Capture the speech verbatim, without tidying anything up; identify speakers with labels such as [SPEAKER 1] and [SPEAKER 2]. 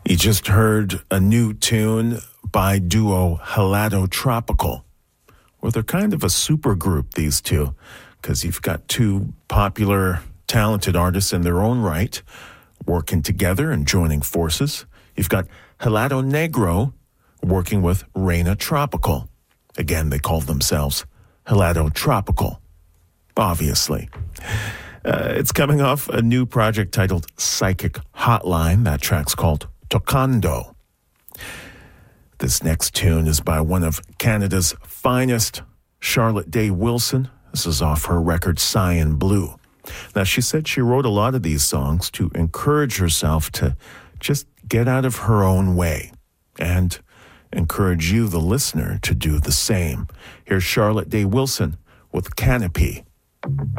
[SPEAKER 1] You just heard a new tune by duo Helado Tropical. Well, they're kind of a super group, these two, because you've got two popular, talented artists in their own right working together and joining forces. You've got Helado Negro working with Reina Tropical. Again, they call themselves Helado Tropical, obviously. Uh, it's coming off a new project titled Psychic Hotline. That track's called Tocando. This next tune is by one of Canada's finest, Charlotte Day Wilson. This is off her record Cyan Blue. Now, she said she wrote a lot of these songs to encourage herself to just get out of her own way and encourage you, the listener, to do the same. Here's Charlotte Day Wilson with Canopy.